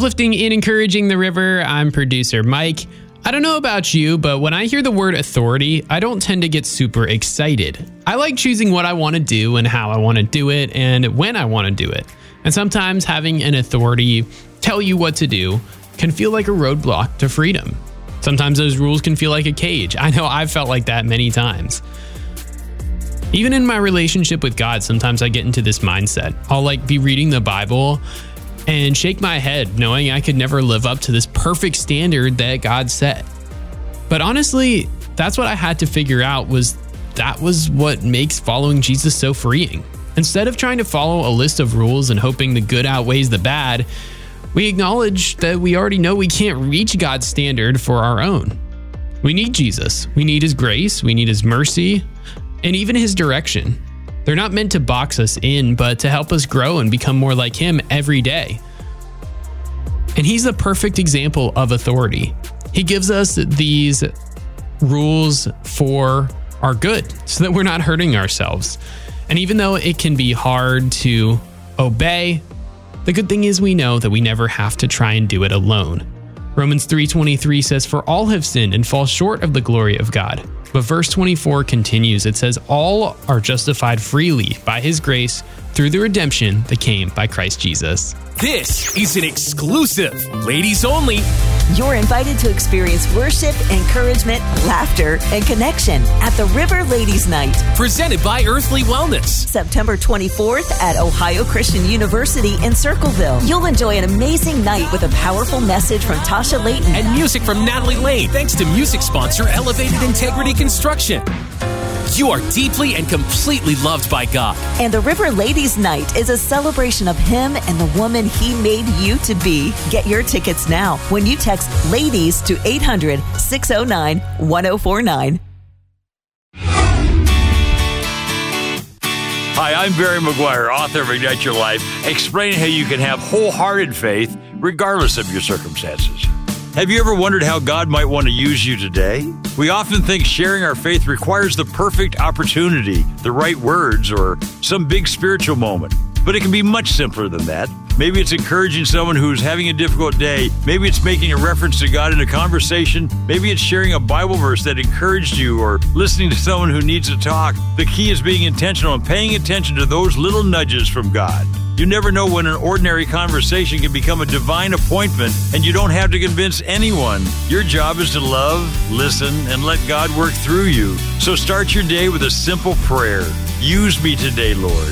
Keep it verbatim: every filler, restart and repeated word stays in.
Uplifting and encouraging the river, I'm producer Mike. I don't know about you, but when I hear the word authority, I don't tend to get super excited. I like choosing what I want to do and how I want to do it and when I want to do it. And sometimes having an authority tell you what to do can feel like a roadblock to freedom. Sometimes those rules can feel like a cage. I know I've felt like that many times. Even in my relationship with God, sometimes I get into this mindset. I'll like be reading the Bible and shake my head knowing I could never live up to this perfect standard that God set. But honestly, that's what I had to figure out was that was what makes following Jesus so freeing. Instead of trying to follow a list of rules and hoping the good outweighs the bad, we acknowledge that we already know we can't reach God's standard for our own. We need Jesus. We need his grace. We need his mercy and even his direction. They're not meant to box us in, but to help us grow and become more like him every day. And he's the perfect example of authority. He gives us these rules for our good so that we're not hurting ourselves. And even though it can be hard to obey, the good thing is we know that we never have to try and do it alone. Romans three twenty-three says, "For all have sinned and fall short of the glory of God." But verse twenty-four continues. It says, "All are justified freely by his grace through the redemption that came by Christ Jesus." This is an exclusive, ladies only. You're invited to experience worship, encouragement, laughter, and connection at the River Ladies Night. Presented by Earthly Wellness. September twenty-fourth at Ohio Christian University in Circleville. You'll enjoy an amazing night with a powerful message from Tasha Layton. And music from Natalie Lane, thanks to music sponsor Elevated Integrity Construction. You are deeply and completely loved by God. And the River Ladies Night is a celebration of him and the woman he made you to be. Get your tickets now when you text LADIES to eight hundred, six oh nine, one oh four nine. Hi, I'm Barry McGuire, author of Ignite Your Life, explaining how you can have wholehearted faith regardless of your circumstances. Have you ever wondered how God might want to use you today? We often think sharing our faith requires the perfect opportunity, the right words, or some big spiritual moment. But it can be much simpler than that. Maybe it's encouraging someone who's having a difficult day. Maybe it's making a reference to God in a conversation. Maybe it's sharing a Bible verse that encouraged you or listening to someone who needs to talk. The key is being intentional and paying attention to those little nudges from God. You never know when an ordinary conversation can become a divine appointment, and you don't have to convince anyone. Your job is to love, listen, and let God work through you. So start your day with a simple prayer. Use me today, Lord.